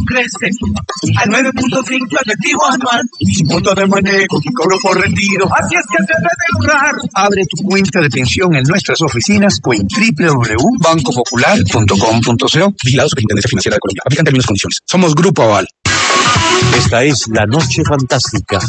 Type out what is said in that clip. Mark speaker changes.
Speaker 1: crece al 9.5 efectivo anual. Sin punto de manejo y cobro por retiro. Así es que se debe ahorrar. Abre tu cuenta de pensión en nuestras oficinas o en www.bancopopular.com.co. Vigilado Superintendencia Financiera de Colombia. Aplican términos y condiciones. Somos Grupo Aval.
Speaker 2: Esta es La Noche Fantástica.